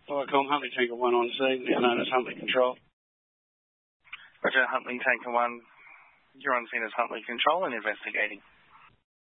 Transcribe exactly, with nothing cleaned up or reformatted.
Viacom, Huntley Tanker one on scene, now known as Huntley Control. Roger, Huntley Tanker one. You're on scene as Huntley Control and investigating.